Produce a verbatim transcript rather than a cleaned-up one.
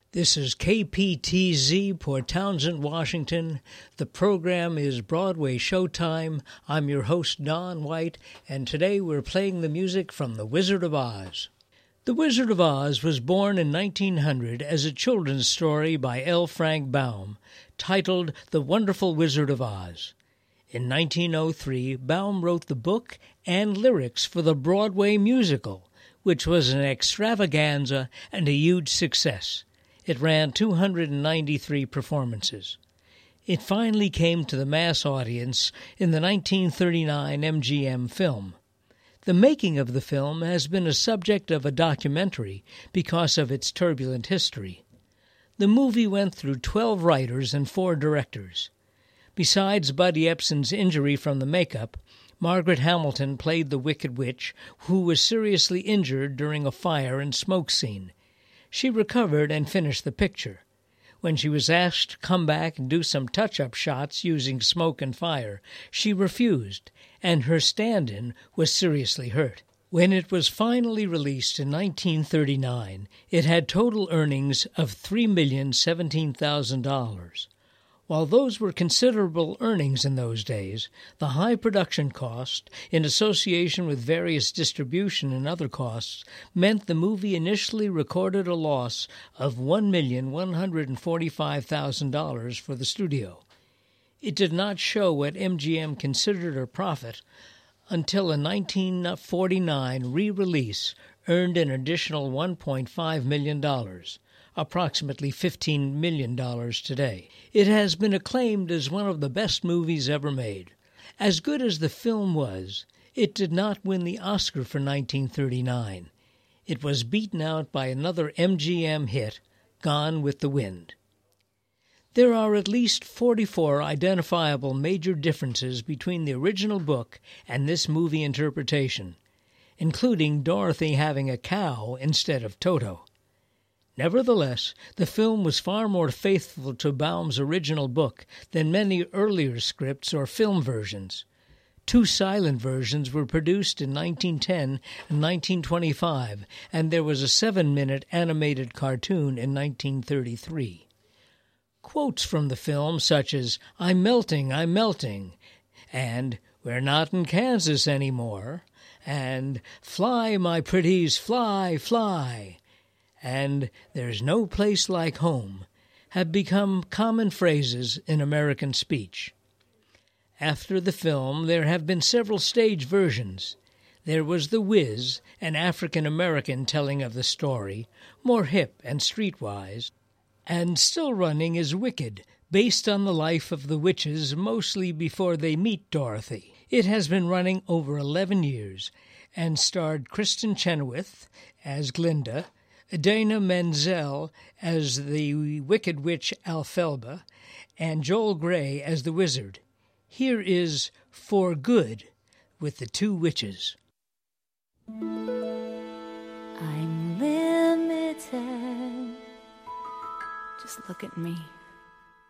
This is K P T Z, Port Townsend, Washington. The program is Broadway Showtime. I'm your host, Don White, and today we're playing the music from The Wizard of Oz. The Wizard of Oz was born in nineteen hundred as a children's story by L. Frank Baum, titled The Wonderful Wizard of Oz. In nineteen oh three, Baum wrote the book and lyrics for the Broadway musical, which was an extravaganza and a huge success. It ran two hundred ninety-three performances. It finally came to the mass audience in the nineteen thirty-nine M G M film. The making of the film has been a subject of a documentary because of its turbulent history. The movie went through twelve writers and four directors. Besides Buddy Ebsen's injury from the makeup, Margaret Hamilton played the Wicked Witch, who was seriously injured during a fire and smoke scene. She recovered and finished the picture. When she was asked to come back and do some touch-up shots using smoke and fire, she refused, and her stand-in was seriously hurt. When it was finally released in nineteen thirty-nine, it had total earnings of three million seventeen thousand dollars. While those were considerable earnings in those days, the high production cost, in association with various distribution and other costs, meant the movie initially recorded a loss of one million one hundred forty-five thousand dollars for the studio. It did not show what M G M considered a profit until a nineteen forty-nine re-release earned an additional one point five million dollars. Approximately fifteen million dollars today. It has been acclaimed as one of the best movies ever made. As good as the film was, it did not win the Oscar for nineteen thirty-nine. It was beaten out by another M G M hit, Gone with the Wind. There are at least forty-four identifiable major differences between the original book and this movie interpretation, including Dorothy having a cow instead of Toto. Nevertheless, the film was far more faithful to Baum's original book than many earlier scripts or film versions. Two silent versions were produced in nineteen ten and nineteen twenty-five, and there was a seven-minute animated cartoon in nineteen thirty-three. Quotes from the film such as, "I'm melting, I'm melting," and "We're not in Kansas anymore," and "Fly, my pretties, fly, fly," and "There's no place like home," have become common phrases in American speech. After the film, there have been several stage versions. There was The Wiz, an African-American telling of the story, more hip and streetwise. And still running is Wicked, based on the life of the witches mostly before they meet Dorothy. It has been running over eleven years and starred Kristen Chenoweth as Glinda, Idina Menzel as the Wicked Witch Elphaba, and Joel Grey as the Wizard. Here is For Good with the Two Witches. I'm limited. Just look at me.